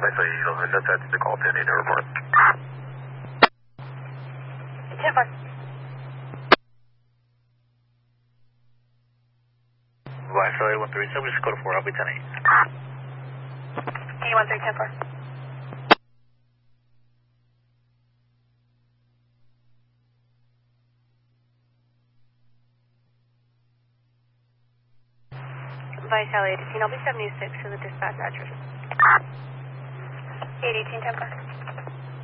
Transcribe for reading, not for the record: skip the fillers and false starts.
Actually, you know, that's the call 10 report. 10-4. Actually, 137, just go to 4, I'll be 10-8. 1-3, 10-4. Vitality 18, I'll be 76 to the dispatch address. 818, 10-4.